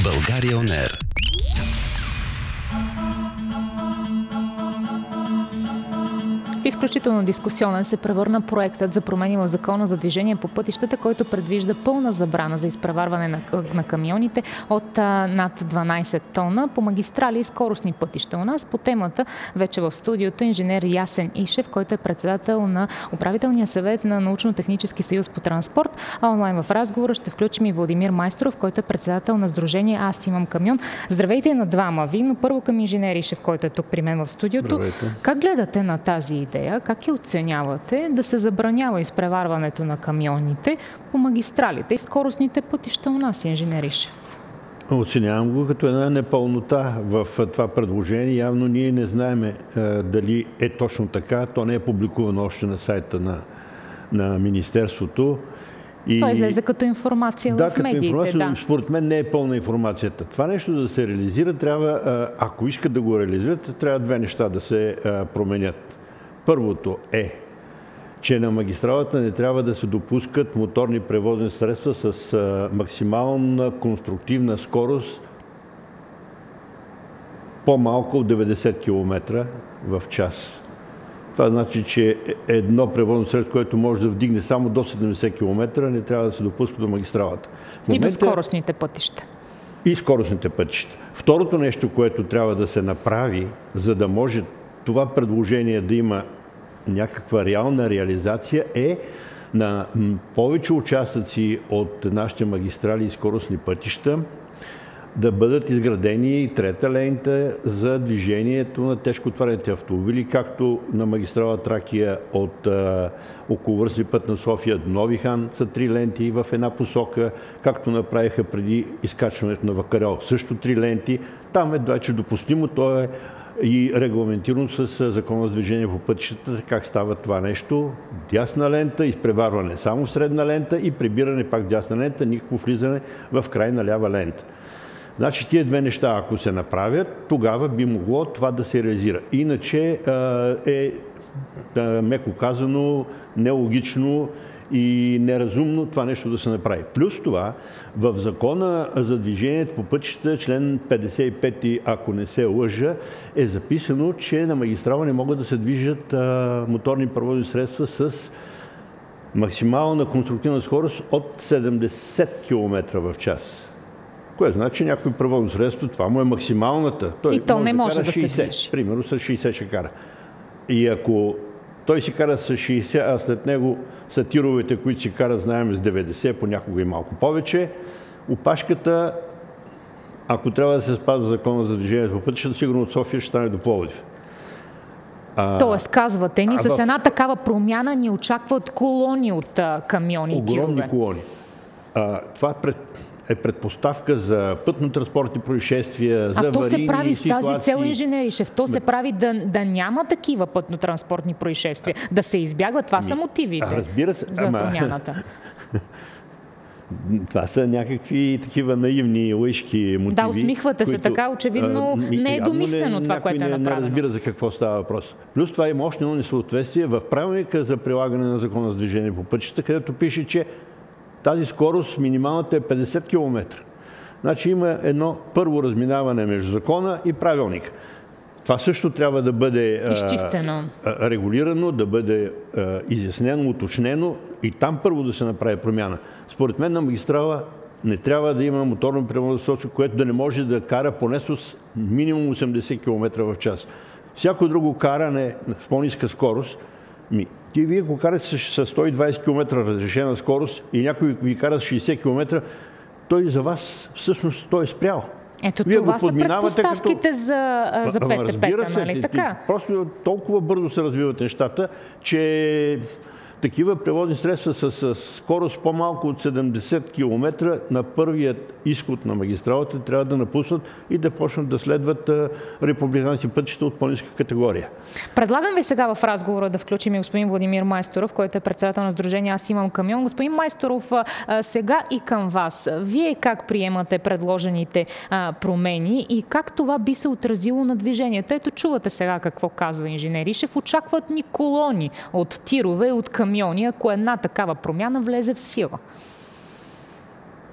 България On Air. В изключително дискусионен се превърна проектът за промени в закона за движение по пътищата, който предвижда пълна забрана за изпреварване на камионите от над 12 тона по магистрали и скоростни пътища у нас. По темата вече в студиото инженер Ясен Ишев, който е председател на управителния съвет на Научно-технически съюз по транспорт. А онлайн в разговора ще включим и Владимир Майсторов, който е председател на сдружение Аз имам камион. Здравейте на двама ви, но първо към инженер Ишев, който е тук при мен в студиото. Здравейте. Как гледате на тази идея? Как я оценявате да се забранява изпреварването на камионите по магистралите и скоростните пътища у нас, инженер Ишев? Оценявам го като една непълнота в това предложение. Явно ние не знаем дали е точно така. То не е публикувано още на сайта на Министерството. Това излезе като информация в медиите. Информация, според мен не е пълна информацията. Това нещо да се реализира, трябва, ако искат да го реализират, трябва две неща да се променят. Първото е, че на магистралата не трябва да се допускат моторни превозни средства с максимална конструктивна скорост по-малко от 90 км в час. Това значи, че едно превозно средство, което може да вдигне само до 70 км, не трябва да се допуска до магистралата. И до скоростните пътища. И скоростните пътища. Второто нещо, което трябва да се направи, за да може това предложение да има някаква реална реализация, е на повече участъци от нашите магистрали и скоростни пътища да бъдат изградени и трета лента за движението на тежкотоварните автомобили, както на магистрала Тракия от околовръстния път на София до Нови хан са 3 ленти в една посока, както направиха преди изкачването на Вакарел. Също 3 ленти. Там е вече допустимо, то е и регламентирано с Закона за движение по пътищата, как става това нещо. Дясна лента, изпреварване само в средна лента и прибиране пак дясна лента, никакво влизане в крайна лява лента. Значи тия две неща, ако се направят, тогава би могло това да се реализира. Иначе меко казано, нелогично и неразумно това нещо да се направи. Плюс това, в Закона за движението по пътищата, член 55, ако не се лъжа, е записано, че на магистрала не могат да се движат моторни превозни средства с максимална конструктивна скорост от 70 км в час. Което значи някой превозно средство, това му е максималната. Той и то не може да 60, се движи. Примерно с 60 ще кара. И ако той си кара с 60, а след него са тировете, които си карат, знаем, с 90, понякога и малко повече, опашката, ако трябва да се спазва закона за движение по пътищата, сигурно от София ще стане до Пловдив. Тоест, казвате ни, с една такава промяна ни очакват колони от камиони и тирове. Огромни колони. Това е предпоставка за пътно-транспортни происшествия, за аварийни ситуации. А то се прави с тази цел, инженер Ишев. То се прави да няма такива пътно-транспортни происшествия, да се избягват. Това са мотивите за промяната. Това са някакви такива наивни лъжки мотиви. Да, усмихвате се така, очевидно не е домислено това, което е направено. Не разбира за какво става въпрос. Плюс това има още едно несъответствие в правилника за прилагане на закона за движение по пътищата, където пише, че тази скорост минималната е 50 км. Значи има едно първо разминаване между закона и правилника. Това също трябва да бъде регулирано, да бъде изяснено, уточнено и там първо да се направи промяна. Според мен на магистрала не трябва да има моторно превозно средство, което да не може да кара поне с минимум 80 км в час. Всяко друго каране с по-ниска скорост, вие го карате с 120 км разрешена скорост и някой ви кара с 60 км, той за вас всъщност той е спрял. Ето вие това са предпоставките за ПТП-та, нали така? Просто толкова бързо се развиват нещата, че такива превозни средства с скорост по-малко от 70 км на първият изход на магистралата трябва да напуснат и да почнат да следват републикански пътища от по-ниска категория. Предлагам ви сега в разговора да включим и господин Владимир Майсторов, който е председател на сдружение Аз имам камион. Господин Майсторов, сега и към вас. Вие как приемате предложените промени и как това би се отразило на движението? Ето чувате сега какво казва инженер Ишев. Очакват ни колони от тирове, от камиони, ако една такава промяна влезе в сила.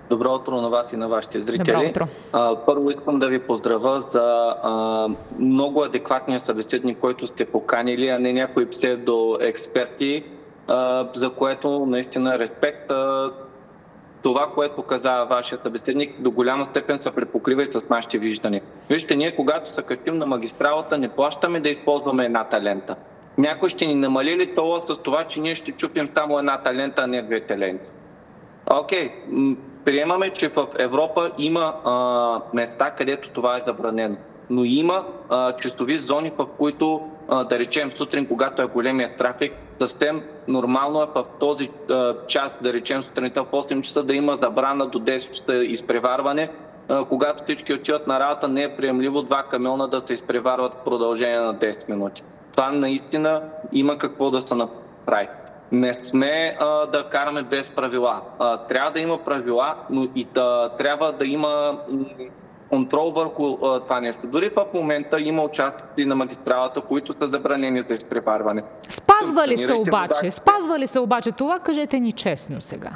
Добро утро на вас и на вашите зрители. Добро утро. Първо искам да ви поздравя за много адекватния събеседник, който сте поканили, а не някои псевдоексперти, за което наистина респект. Това, което каза вашия събеседник, до голяма степен се препокрива и с нашите виждания. Вижте, ние когато се качим на магистралата, не плащаме да използваме едната лента. Някой ще ни намали ли това с това, че ние ще чупим само едната лента, а не двете ленти. Окей, приемаме, че в Европа има места, където това е забранено. Но има часови зони, в които, да речем сутрин, когато е големия трафик, съвсем нормално е в този час, да речем сутринта в 8 часа, да има забрана до 10 часа изпреварване. Когато всички отиват на работа, не е приемливо 2 камиона да се изпреварват в продължение на 10 минути. Това наистина има какво да се направи. Не сме да караме без правила. Трябва да има правила, но и трябва да има контрол върху това нещо. Дори в момента има участъци на магистралата, които са забранени за изпреварване. Спазва ли се обаче това? Кажете ни честно сега.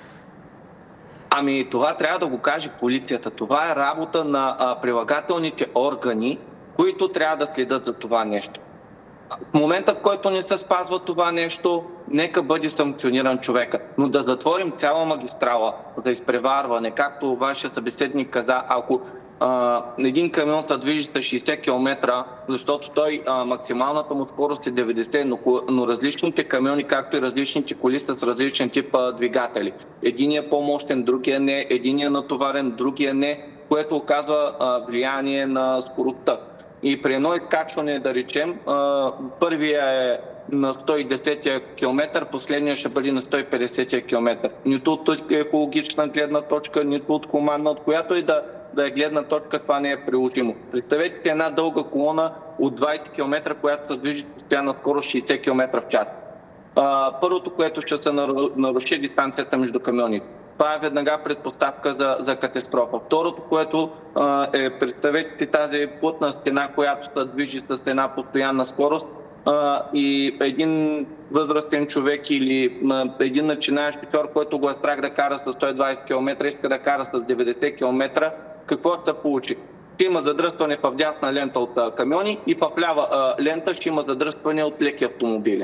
Ами това трябва да го каже полицията. Това е работа на прилагателните органи, които трябва да следят за това нещо. В момента, в който не се спазва това нещо, нека бъде санкциониран човека. Но да затворим цяла магистрала за изпреварване, както вашия събеседник каза, ако един камион се движи с 60 км, защото той максималната му скорост е 90, но различните камиони, както и различните коли са с различен тип двигатели. Единият е по-мощен, другия не, единият е натоварен, другия не, което оказва влияние на скоростта. И при едно изкачване, да речем, първия е на 110 км, последния ще бъде на 150 км. Нито от екологична гледна точка, нито от хуманна, от която и да е гледна точка, това не е приложимо. Представете една дълга колона от 20 км, която се движи постоянно скорост 60 км в час. Първото, което ще се наруши дистанцията между камионите. Това е веднага предпоставка за катастрофа. Второто, което е, представете тази плътна стена, която се движи с една постоянна скорост, и един възрастен човек или един начинаещ шофьор, който го е страх да кара с 120 км, иска да кара с 90 км, какво ще получи? Ще има задръстване в дясна лента от камиони и в лява лента ще има задръстване от леки автомобили.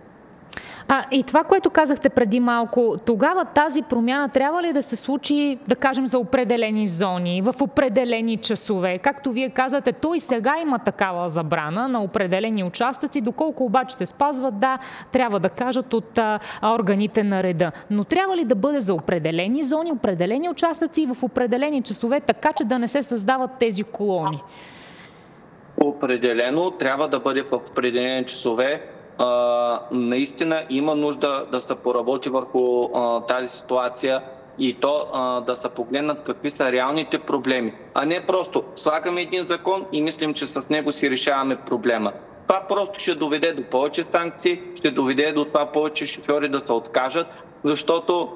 И това, което казахте преди малко, тогава тази промяна трябва ли да се случи, да кажем, за определени зони, в определени часове? Както вие казвате, то и сега има такава забрана на определени участъци, доколко обаче се спазват, да, трябва да кажат от органите на реда. Но трябва ли да бъде за определени зони, определени участъци и в определени часове, така че да не се създават тези колони? Определено трябва да бъде в определени часове. Наистина има нужда да се поработи върху тази ситуация и то да се погледнат какви са реалните проблеми, а не просто слагаме един закон и мислим, че с него си решаваме проблема. Това просто ще доведе до повече санкции, ще доведе до това повече шофьори да се откажат, защото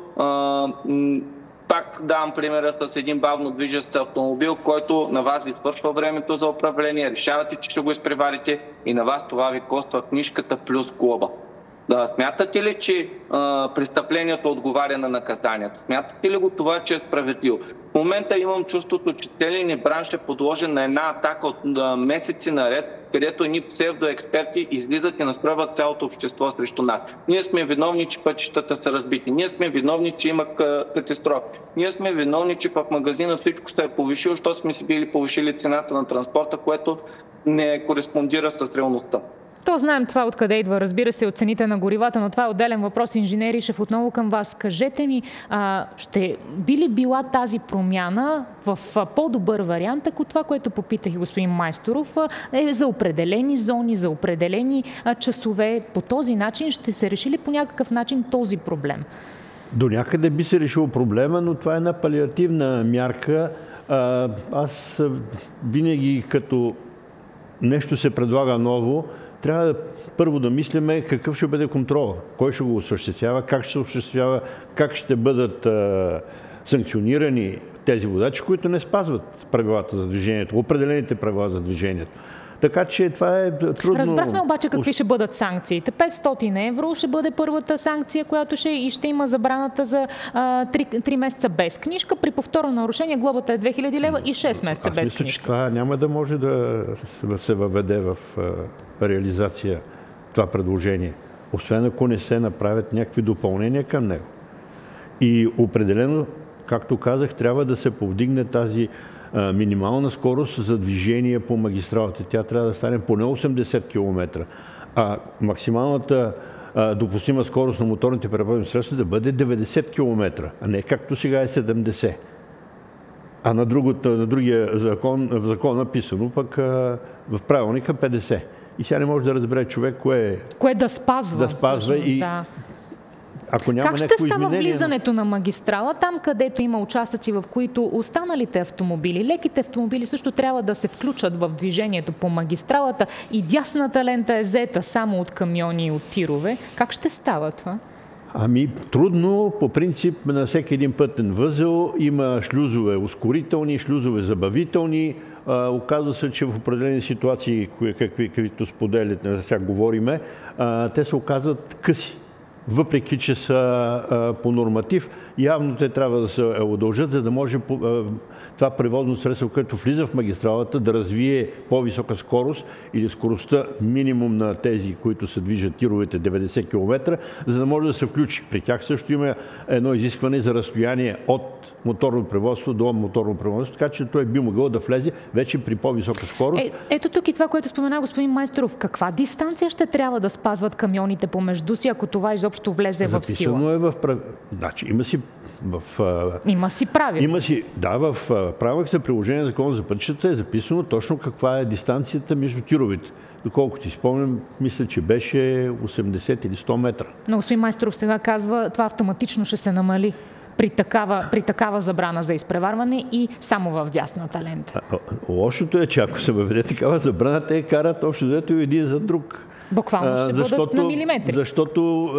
пак давам примера с един бавно движещ се автомобил, който на вас ви свършва времето за управление, решавате, че ще го изпреварите и на вас това ви коства книжката плюс глоба. Смятате ли, че престъплението отговаря на наказанието? Смятате ли го това, че е справедливо? В момента имам чувството, че целият ни бранш е подложен на една атака от месеци наред, където едни псевдоексперти излизат и настройват цялото общество срещу нас. Ние сме виновни, че пътищата са разбити. Ние сме виновни, че има катастрофи. Ние сме виновни, че в магазина всичко се е повишило, защото сме си били повишили цената на транспорта, което не кореспондира с реалността. То знаем това откъде идва, разбира се, от цените на горивата, но това е отделен въпрос. Инженер Ишев, отново към вас. Кажете ми, ще би ли била тази промяна в по-добър вариант, ако това, което попитах и господин Майсторов, е за определени зони, за определени часове? По този начин ще се реши ли по някакъв начин този проблем? До някъде би се решил проблема, но това е една палиативна мярка. Аз винаги, като нещо се предлага ново, трябва първо да мислиме какъв ще бъде контрол, кой ще го осъществява, как ще се осъществява, как ще бъдат санкционирани тези водачи, които не спазват правилата за движението, определените правила за движението. Така че това е трудно. Разбрахме обаче какви ще бъдат санкциите. 500 евро ще бъде първата санкция, която ще има забраната за 3 месеца без книжка. При повторно нарушение глобата е 2000 лева и 6 месеца без мисля, книжка. че това няма да може да се въведе в реализация това предложение. Освен ако не се направят някакви допълнения към него. И определено, както казах, трябва да се повдигне тази минимална скорост за движение по магистралата. Тя трябва да стане поне 80 км. А максималната допустима скорост на моторните превозни средства да бъде 90 км, а не както сега е 70. А на другия закон, в закона написано пък в правилника 50. И сега не може да разбере човек кое да спазва. И да. Ако няма как ще става влизането на магистрала? Там, където има участъци, в които останалите автомобили, леките автомобили също трябва да се включат в движението по магистралата и дясната лента е зета само от камиони и от тирове. Как ще става това? Трудно. По принцип на всеки един пътен възел има шлюзове ускорителни, шлюзове забавителни. Оказва се, че в определени ситуации, каквито споделяте, за сега говориме, те се оказват къси. Въпреки че са по норматив, явно те трябва да се удължат, за да може това превозно средство, което влиза в магистралата, да развие по-висока скорост или скоростта минимум на тези, които се движат тировете 90 км, за да може да се включи. При тях също има едно изискване за разстояние от моторно превозство до моторно превозство, така че той би могъл да влезе вече при по-висока скорост. Ето тук и това, което спомена господин Майсторов. Каква дистанция ще трябва да спазват камионите помежду си, ако това изобщо влезе в сила? Записано е Значи, има си правило. В правилника за приложение на закона за пътищата е записано точно каква е дистанцията между тировете. Доколкото ти спомням, мисля, че беше 80 или 100 метра. Но господин Майсторов сега казва, това автоматично ще се намали при такава забрана за изпреварване и само в дясната лента. Лошото е, че ако се въведе такава забрана, те карат общо взето един за друг. Буквално ще бъдат на милиметри. Защото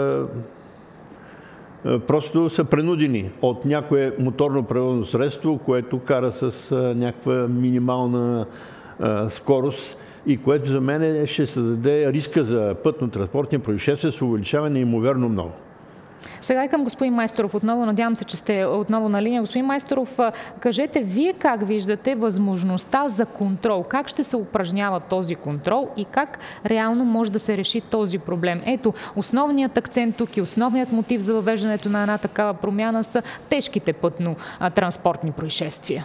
просто са принудени от някое моторно превозно средство, което кара с някаква минимална скорост и което за мен ще създаде риска за пътно-транспортни происшествия с увеличаване неимоверно много. Сега и към господин Майсторов отново. Надявам се, че сте отново на линия. Господин Майсторов, кажете вие как виждате възможността за контрол? Как ще се упражнява този контрол и как реално може да се реши този проблем? Ето, основният акцент тук и основният мотив за въвеждането на една такава промяна са тежките пътно-транспортни происшествия.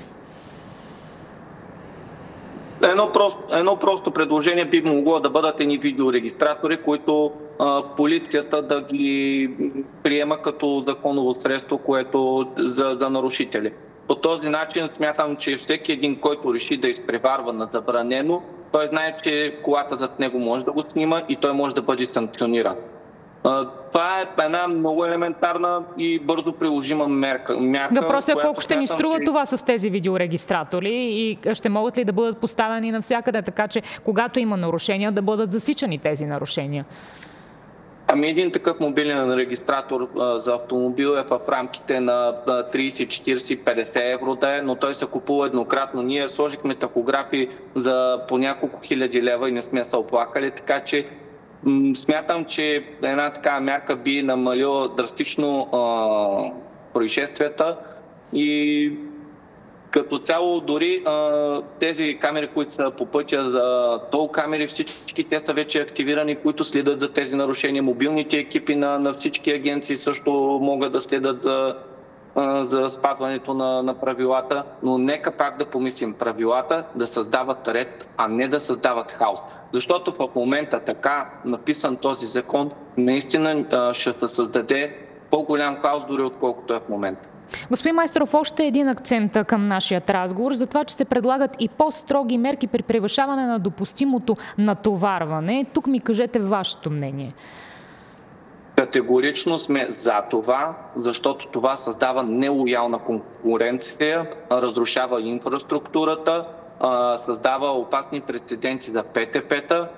Едно просто предложение би могло да бъдат едни видеорегистратори, които полицията да ги приема като законово средство, което за нарушители. По този начин смятам, че всеки един, който реши да изпреварва на забранено, той знае, че колата зад него може да го снима и той може да бъде санкциониран. Това е една много елементарна и бързо приложима мярка. Въпросът е колко ще ни струва това с тези видеорегистратори и ще могат ли да бъдат поставени навсякъде, така че когато има нарушения, да бъдат засичани тези нарушения? Един такъв мобилен регистратор за автомобил е в рамките на 30, 40, 50 евро да е, но той се купува еднократно. Ние сложихме тахографи за по няколко хиляди лева и не сме се оплакали, така че смятам, че една такава мярка би намалила драстично происшествията и като цяло дори тези камери, които са по пътя за тол камери, всички те са вече активирани, които следят за тези нарушения. Мобилните екипи на всички агенции също могат да следят за спазването на правилата, но нека пак да помислим правилата да създават ред, а не да създават хаос. Защото в момента така написан този закон наистина ще се създаде по-голям хаос дори отколкото е в момента. Господин Майсторов, още един акцент към нашият разговор за това, че се предлагат и по-строги мерки при превишаване на допустимото натоварване. Тук ми кажете вашето мнение. Категорично сме за това, защото това създава нелоялна конкуренция, разрушава инфраструктурата, създава опасни прецеденти за ПТП-та.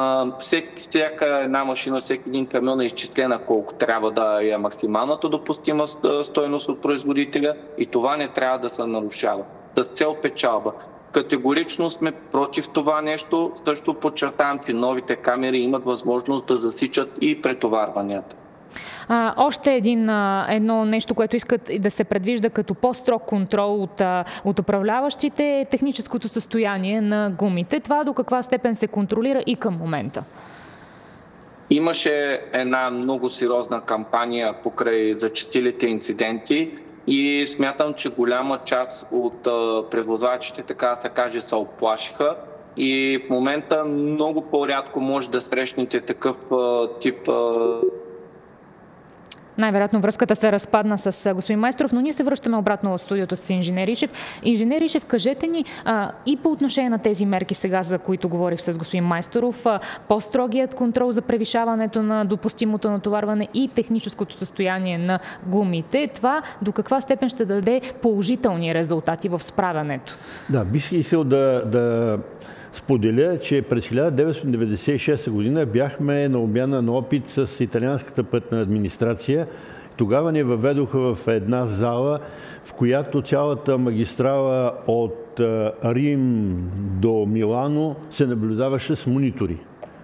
Всяка една машина, всеки един камион е изчислена колко трябва да е максималната допустима стойност от производителя и това не трябва да се нарушава с цел печалба. Категорично сме против това нещо. Също подчертавам, че новите камери имат възможност да засичат и претоварванията. Още едно нещо, което искат да се предвижда като по-строг контрол от управляващите, е техническото състояние на гумите. Това до каква степен се контролира и към момента? Имаше една много сериозна кампания покрай зачестилите инциденти и смятам, че голяма част от превозвачите, така да се каже, се оплашиха. И в момента много по-рядко може да срещнете такъв тип. Най-вероятно връзката се разпадна с господин Майсторов, но ние се връщаме обратно в студиото с инженер Ишев. Инженер Ишев, кажете ни и по отношение на тези мерки сега, за които говорих с господин Майсторов, по-строгият контрол за превишаването на допустимото натоварване и техническото състояние на гумите, това до каква степен ще даде положителни резултати в справянето? Да, бих искал да споделя, че през 1996 година бяхме на обмяна на опит с италианската пътна администрация. Тогава ни въведоха в една зала, в която цялата магистрала от Рим до Милано се наблюдаваше с монитори.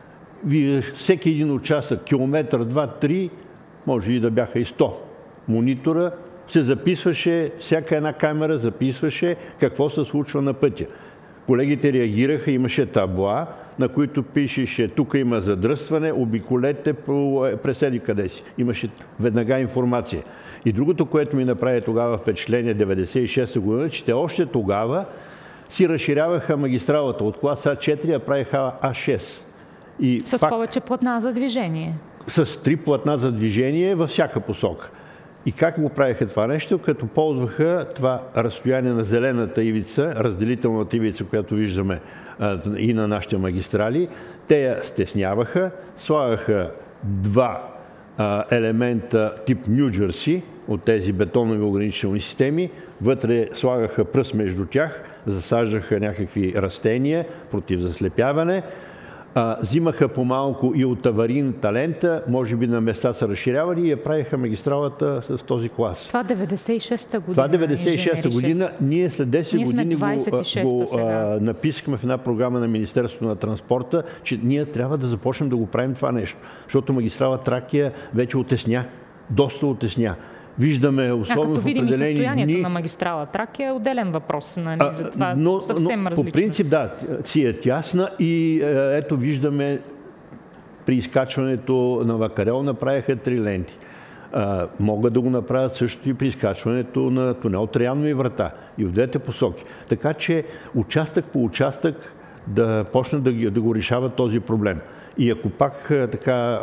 Всеки един участък, километър, 2-3, може и да бяха и 100 монитора, се записваше, всяка една камера записваше какво се случва на пътя. Колегите реагираха, имаше табла, на които пишеше: тук има задръстване, обиколете, преседи къде си. Имаше веднага информация. И другото, което ми направи тогава впечатление, 96 година, че те още тогава си разширяваха магистралата от клас А4, а правиха А6. И с повече платна за движение. С 3 платна за движение във всяка посока. И как го правиха това нещо? Като ползваха това разстояние на зелената ивица, разделителната ивица, която виждаме и на нашите магистрали, те я стесняваха, слагаха два елемента тип Ню Джерси от тези бетонови ограничителни системи, вътре слагаха пръст между тях, засаждаха някакви растения против заслепяване, взимаха по-малко и от аварийната лента, може би на места са разширявали и я правиха магистралата с този клас. Това 96-та година. Това 96-та година. Ние след 10 години го написахме в една програма на Министерството на транспорта, че ние трябва да започнем да го правим това нещо. Защото магистрала Тракия вече отесня, доста отесня. Виждаме, особено като в видим определени и състоянието дни. на магистрала Тракия е отделен въпрос. За това съвсем различно. По принцип, да, си е тясна и ето виждаме при изкачването на Вакарел направиха 3 ленти. Могат да го направят също и при изкачването на тунел Траянови врата и в двете посоки. Така че участък по участък да почнат да го решават този проблем. И ако пак така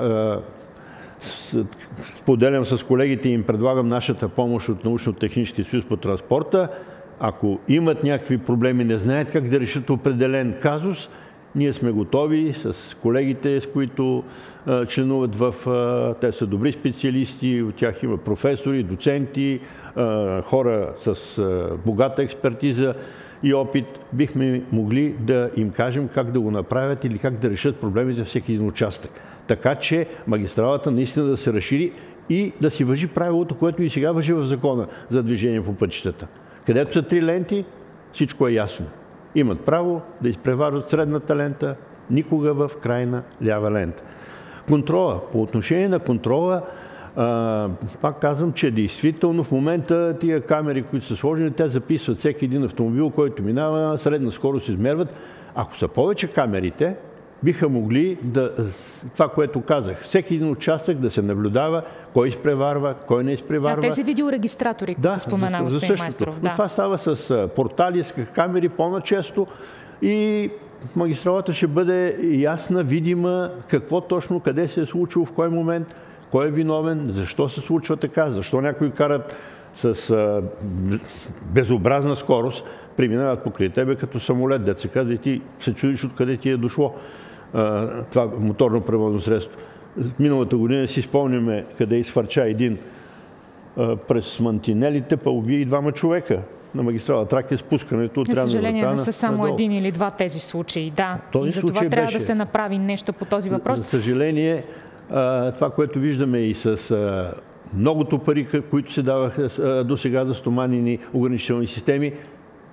споделям с колегите и им предлагам нашата помощ от Научно-технически съюз по транспорта, ако имат някакви проблеми, не знаят как да решат определен казус, ние сме готови с колегите, с които членуват те са добри специалисти, от тях има професори, доценти, хора с богата експертиза и опит, бихме могли да им кажем как да го направят или как да решат проблеми за всеки един участък. Така че магистралата наистина да се разшири и да си важи правилото, което и сега важи в закона за движение по пътищата. Където са 3 ленти, всичко е ясно. Имат право да изпреварват средната лента, никога в крайна лява лента. Контрола. По отношение на контрола, пак казвам, че действително в момента тия камери, които са сложени, те записват всеки един автомобил, който минава, средна скорост измерват. Ако са повече камерите, биха могли това, което казах, всеки един участък да се наблюдава, кой изпреварва, кой не изпреварва. Тези видеорегистратори, които спомена господин Майсторов. Но това става с портали, с камери по-начесто и магистралата ще бъде ясна, видима, какво точно, къде се е случило, в кой момент, кой е виновен, защо се случва така, защо някои карат с безобразна скорост, преминават покрай тебе като самолет, дето се казва, и ти се чудиш откъде ти е дошло това моторно превозно средство. Миналата година си спомняме къде изхвърча един през мантинелите, па уби и 2 човека на магистрала Тракия, спускането от Траянови врата. За съжаление, не са само един или два тези случаи. Да. Този и за това трябва беше да се направи нещо по този въпрос. За съжаление, това, което виждаме и с многото пари, които се даваха до сега за стоманени ограничителни системи,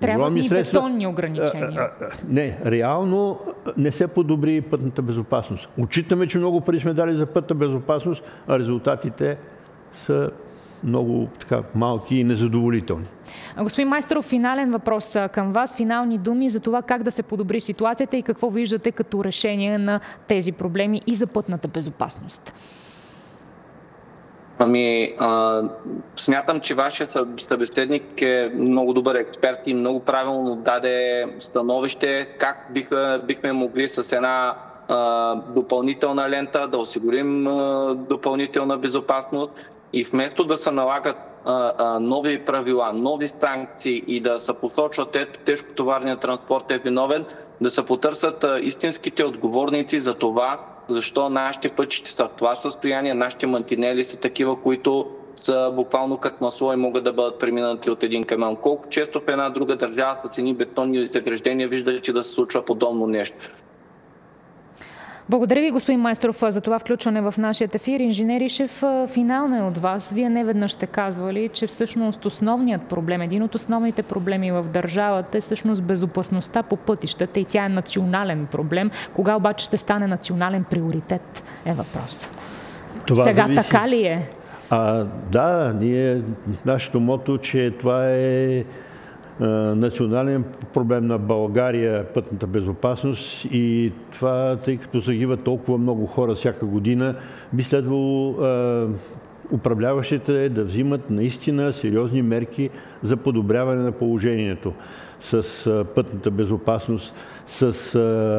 Трябват ни бетонни ограничения. Не, реално не се подобри пътната безопасност. Отчитаме, че много пари сме дали за пътна безопасност, а резултатите са много малки и незадоволителни. Господин Майсторов, финален въпрос към вас, финални думи за това как да се подобри ситуацията и какво виждате като решение на тези проблеми и за пътната безопасност. Смятам, че вашия събеседник е много добър експерт и много правилно даде становище как бихме могли с една допълнителна лента да осигурим допълнителна безопасност и вместо да се налагат нови правила, нови санкции и да се посочват тежкотоварният транспорт е виновен, да се потърсят истинските отговорници за това, защо нашите пътища са в това състояние, нашите мантинели са такива, които са буквално като масло и могат да бъдат преминати от един камион. Колко често в една друга държава с едни бетонни заграждения виждате да се случва подобно нещо? Благодаря ви, господин Майсторов, за това включване в нашия ефир. Инженер Ишев, финално е от вас. Вие неведнъж сте казвали, че всъщност основният проблем, един от основните проблеми в държавата е всъщност безопасността по пътищата и тя е национален проблем. Кога обаче ще стане национален приоритет е въпрос. Сега зависи. Така ли е? Да, нашето мото, че това е национален проблем на България, пътната безопасност и това, тъй като загиват толкова много хора всяка година, би следвало управляващите да взимат наистина сериозни мерки за подобряване на положението с пътната безопасност, с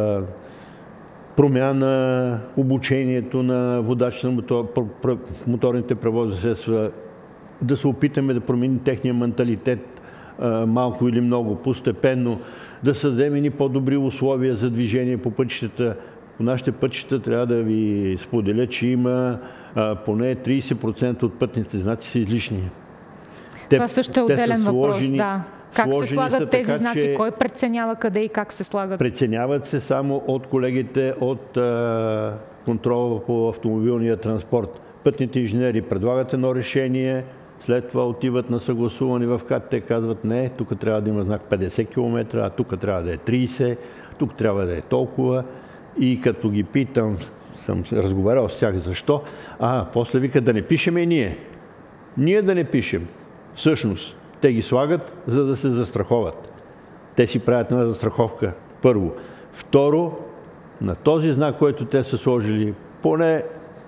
промяна обучението на водачите на моторните превозни средства, да се опитаме да променим техния менталитет малко или много, постепенно, да създадем и по-добри условия за движение по пътищата. По нашите пътища трябва да ви споделя, че има поне 30% от пътните знаци са излишни. Това също е отделен въпрос, да. Как се слагат тези знаци? Кой преценява къде и как се слагат? Преценяват се само от колегите от контрола по автомобилния транспорт. Пътните инженери предлагат едно решение, след това отиват на съгласуване в КАТ, те казват не, тук трябва да има знак 50 км, а тук трябва да е 30, тук трябва да е толкова. И като ги питам, съм разговарял с тях защо, после вика да не пишем и ние. Ние да не пишем. Всъщност, те ги слагат, за да се застраховат. Те си правят една застраховка, първо. Второ, на този знак, който те са сложили, поне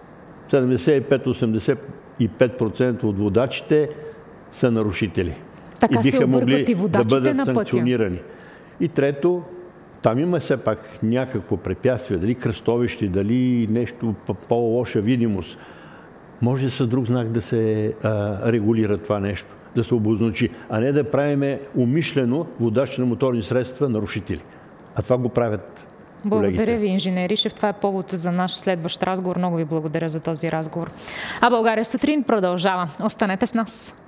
75-85% от водачите са нарушители. Така и биха могли и да бъдат санкционирани. И трето, там има все пак някакво препятствие, дали кръстовище, дали нещо по-лоша видимост. Може с друг знак да се регулира това нещо, да се обозначи, а не да правиме умишлено водачи на моторни средства нарушители. А това го правят колегите. Благодаря ви, инженер Ишев. Това е повод за наш следващ разговор. Много ви благодаря за този разговор. А България сутрин продължава. Останете с нас.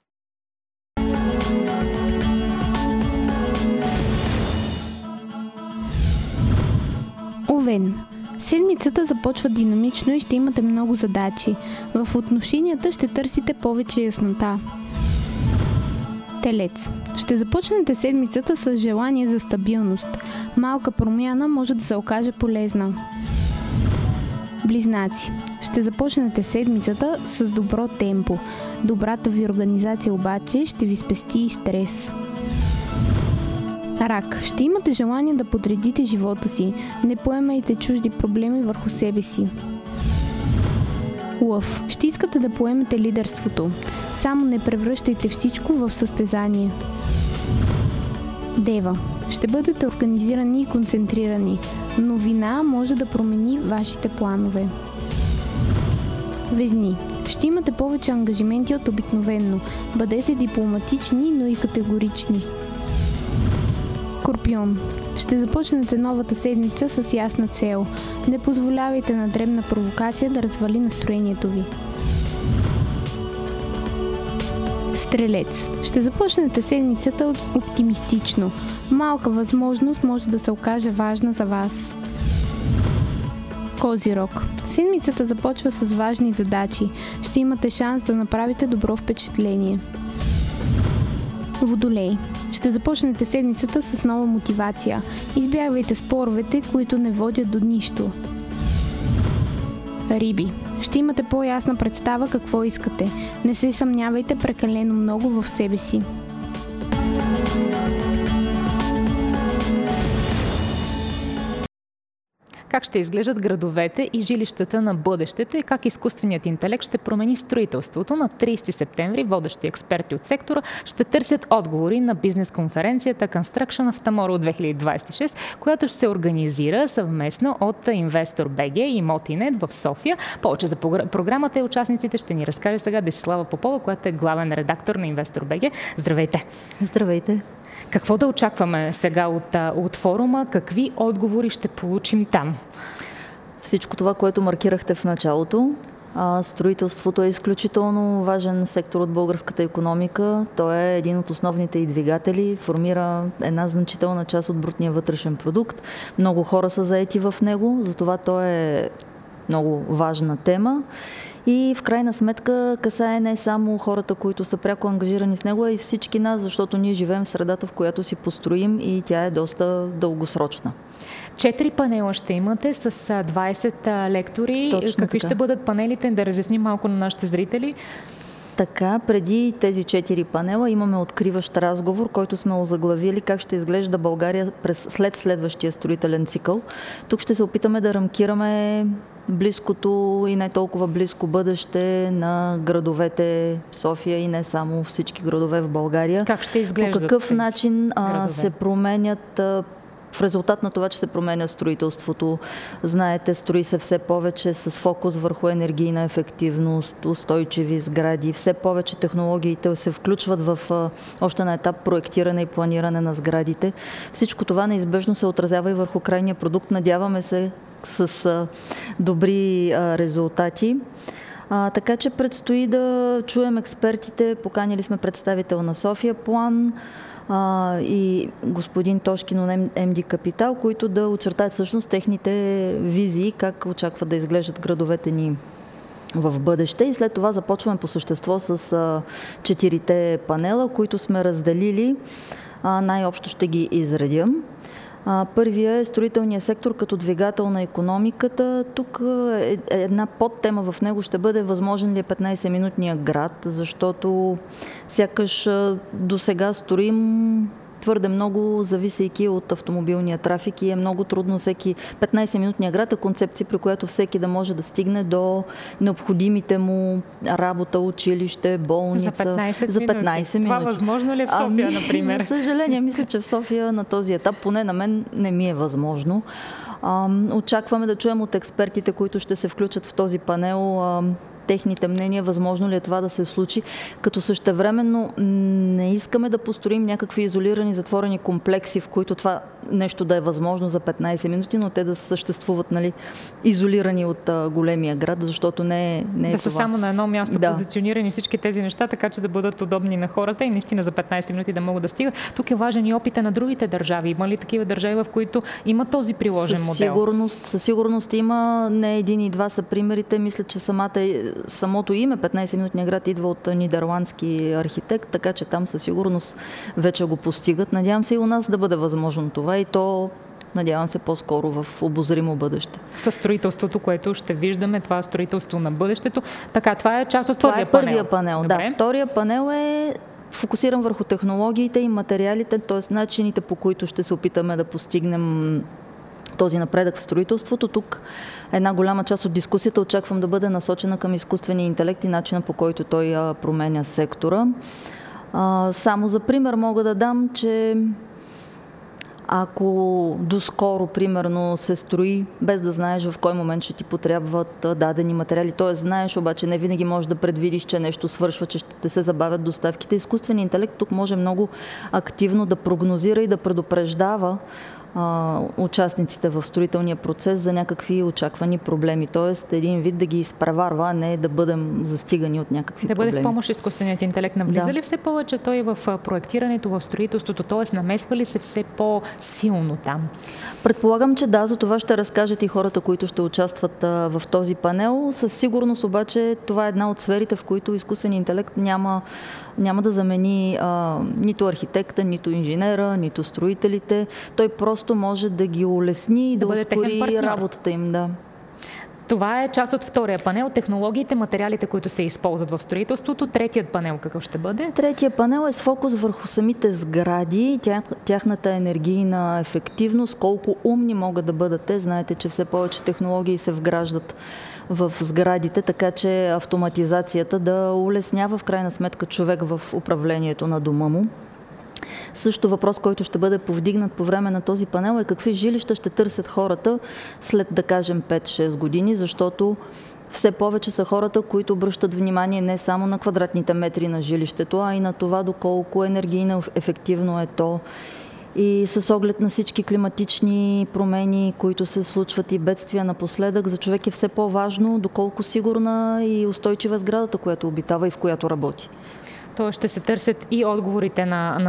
Овен. Седмицата започва динамично и ще имате много задачи. В отношенията ще търсите повече яснота. Телец. Ще започнете седмицата с желание за стабилност. Малка промяна може да се окаже полезна. Близнаци. Ще започнете седмицата с добро темпо. Добрата ви организация обаче ще ви спести и стрес. Рак. Ще имате желание да подредите живота си. Не поемайте чужди проблеми върху себе си. Лъв. Ще искате да поемете лидерството. Само не превръщайте всичко в състезание. Дева. Ще бъдете организирани и концентрирани. Новина може да промени вашите планове. Везни. Ще имате повече ангажименти от обикновено. Бъдете дипломатични, но и категорични. Скорпион. Ще започнете новата седмица с ясна цел. Не позволявайте на дребна провокация да развали настроението ви. Стрелец. Ще започнете седмицата оптимистично. Малка възможност може да се окаже важна за вас. Козирог. Седмицата започва с важни задачи. Ще имате шанс да направите добро впечатление. Водолей. Ще започнете седмицата с нова мотивация. Избягвайте споровете, които не водят до нищо. Риби. Ще имате по-ясна представа какво искате. Не се съмнявайте прекалено много в себе си. Как ще изглеждат градовете и жилищата на бъдещето и как изкуственият интелект ще промени строителството? На 30 септември водещи експерти от сектора ще търсят отговори на бизнес-конференцията Construction of Tomorrow 2026, която ще се организира съвместно от Investor BG и Мотинет в София. Повече за програмата и участниците ще ни разкаже сега Десислава Попова, която е главен редактор на Investor BG. Здравейте! Здравейте! Какво да очакваме сега от форума? Какви отговори ще получим там? Всичко това, което маркирахте в началото. Строителството е изключително важен сектор от българската икономика. Той е един от основните й двигатели, формира една значителна част от брутния вътрешен продукт. Много хора са заети в него, затова той е много важна тема. И в крайна сметка касае не само хората, които са пряко ангажирани с него, а и всички нас, защото ние живеем в средата, в която си построим и тя е доста дългосрочна. 4 панела ще имате с 20 лектори. Точно Какви така ще бъдат панелите? Да разясним малко на нашите зрители. Така, преди тези 4 панела имаме откриващ разговор, който сме озаглавили как ще изглежда България след следващия строителен цикъл. Тук ще се опитаме да рамкираме близкото и не толкова близко бъдеще на градовете София и не само всички градове в България. Как ще изглеждат? По какъв начин се променят в резултат на това, че се променя строителството. Знаете, строи се все повече с фокус върху енергийна ефективност, устойчиви сгради. Все повече технологиите се включват в още на етап проектиране и планиране на сградите. Всичко това неизбежно се отразява и върху крайния продукт. Надяваме се с добри резултати. Така че предстои да чуем експертите. Поканили сме представител на София План и господин Тошкин от МД Капитал, които да очертаят всъщност техните визии, как очакват да изглеждат градовете ни в бъдеще. И след това започваме по същество с 4 панела, които сме разделили. Най-общо ще ги изредя. Първия е строителния сектор като двигател на икономиката. Тук една подтема в него ще бъде възможен ли е 15-минутния град, защото сякаш до сега строим твърде много, зависейки от автомобилния трафик и е много трудно 15-минутния град е концепция, при която всеки да може да стигне до необходимите му работа, училище, болница. За 15 минути. Това възможно ли е в София, например? За съжаление, мисля, че в София на този етап, поне на мен, не ми е възможно. Очакваме да чуем от експертите, които ще се включат в този панел, техните мнения, възможно ли е това да се случи, като същевременно не искаме да построим някакви изолирани, затворени комплекси, в които това нещо да е възможно за 15 минути, но те да съществуват, изолирани от големия град, защото не е да това. Са само на едно място позиционирани всички тези неща, така че да бъдат удобни на хората и наистина за 15 минути да могат да стигат. Тук е важен и опита на другите държави. Има ли такива държави, в които има този приложен модел? Със сигурност има. Не един и два са примерите. Мисля, че самото име 15-минутния град идва от нидерландски архитект, така че там със сигурност вече го постигат. Надявам се и у нас да бъде възможно това и то, надявам се, по-скоро в обозримо бъдеще. Със строителството, което ще виждаме, това е строителство на бъдещето. Така, това е част от първия панел. Да, втория панел е фокусиран върху технологиите и материалите, т.е. начините, по които ще се опитаме да постигнем този напредък в строителството. Тук една голяма част от дискусията очаквам да бъде насочена към изкуствения интелект и начина, по който той променя сектора. Само за пример мога да дам, че ако доскоро, примерно, се строи, без да знаеш в кой момент ще ти потребват дадени материали, т.е. знаеш, обаче не винаги можеш да предвидиш, че нещо свършва, че ще се забавят доставките. Изкуственият интелект тук може много активно да прогнозира и да предупреждава участниците в строителния процес за някакви очаквани проблеми. Тоест един вид да ги изпреварва, а не да бъдем застигани от някакви проблеми. Да бъде в помощ изкуственият интелект. Навлиза ли все повече той в проектирането, в строителството, т.е. намесва ли се все по-силно там? Предполагам, че да, за това ще разкажат и хората, които ще участват в този панел. Със сигурност обаче това е една от сферите, в които изкуственият интелект няма да замени нито архитекта, нито инженера, нито строителите. Той просто може да ги улесни и да ускори работата им. Да. Това е част от втория панел. Технологиите, материалите, които се използват в строителството. Третият панел какъв ще бъде? Третия панел е с фокус върху самите сгради, тяхната енергийна ефективност, колко умни могат да бъдат те. Знаете, че все повече технологии се вграждат в сградите, така че автоматизацията да улеснява в крайна сметка човек в управлението на дома му. Също въпрос, който ще бъде повдигнат по време на този панел е какви жилища ще търсят хората след, да кажем, 5-6 години, защото все повече са хората, които обръщат внимание не само на квадратните метри на жилището, а и на това доколко енергийно ефективно е то. И с оглед на всички климатични промени, които се случват и бедствия напоследък, за човек е все по-важно доколко сигурна и устойчива сградата, която обитава и в която работи. То ще се търсят и отговорите на